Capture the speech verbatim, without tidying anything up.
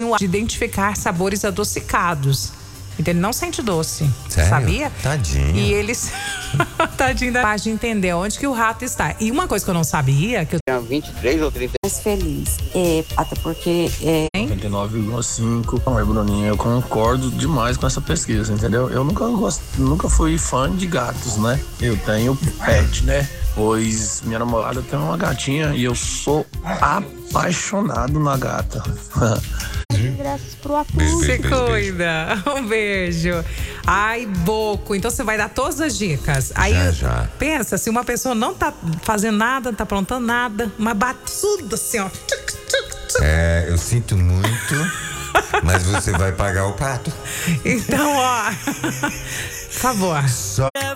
o de identificar sabores adocicados. Então ele não sente doce. Sério? Sabia? Tadinho. E eles. Tadinho da de entender onde que o rato está. E uma coisa que eu não sabia, que eu tinha vinte e três ou trinta. Mais feliz. É, até porque. É... noventa e nove vírgula cinco. Não, Bruninho, eu concordo demais com essa pesquisa, entendeu? Eu nunca, gost... nunca fui fã de gatos, né? Eu tenho pet, né? Pois minha namorada tem uma gatinha e eu sou apaixonado na gata. Graças pro apoio. Se cuida. Um beijo. Ai, Boco. Então você vai dar todas as dicas. Aí Já, já. pensa, se uma pessoa não tá fazendo nada, não tá aprontando nada, mas bate tudo assim, ó. É, eu sinto muito, mas você vai pagar o pato. Então, ó. Por favor. Só